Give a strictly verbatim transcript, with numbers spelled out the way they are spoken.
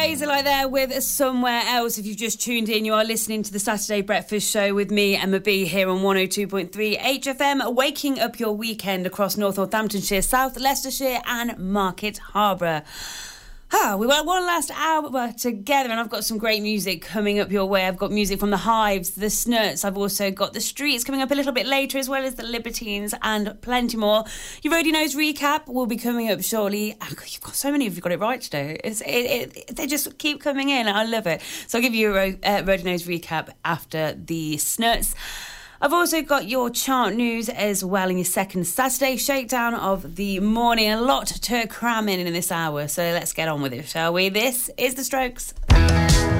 Razorlight there with Somewhere Else. If you've just tuned in, you are listening to the Saturday Breakfast Show with me, Emma B, here on one oh two point three H F M, waking up your weekend across North Northamptonshire, South Leicestershire and Market Harborough. Ah, we went one last hour together and I've got some great music coming up your way. I've got music from the Hives, the Snuts. I've also got the Streets coming up a little bit later, as well as the Libertines and plenty more. Your Roadie Knows recap will be coming up shortly. Oh, God, you've got so many of you got it right today. It's, it, it, they just keep coming in. I love it. So I'll give you a uh, Roadie Knows recap after the Snuts. I've also got your chart news as well in your second Saturday shakedown of the morning. A lot to cram in in this hour, so let's get on with it, shall we? This is The Strokes.